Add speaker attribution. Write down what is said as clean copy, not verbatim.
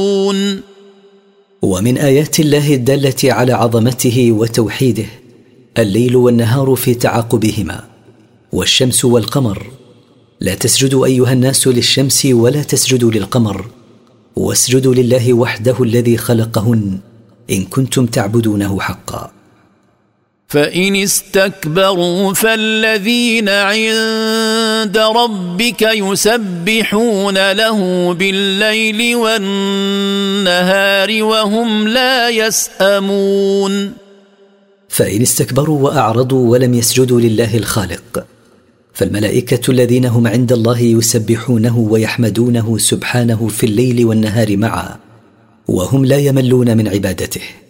Speaker 1: ومن آيات الله الدالة على عظمته وتوحيده الليل والنهار في تعاقبهما، والشمس والقمر. لا تسجدوا أيها الناس للشمس ولا تسجدوا للقمر، واسجدوا لله وحده الذي خلقهن إن كنتم تعبدونه حقا.
Speaker 2: فإن استكبروا فالذين عند ربك يسبحون له بالليل والنهار وهم لا يسأمون.
Speaker 1: فإن استكبروا وأعرضوا ولم يسجدوا لله الخالق، فالملائكة الذين هم عند الله يسبحونه ويحمدونه سبحانه في الليل والنهار معا، وهم لا يملون من عبادته.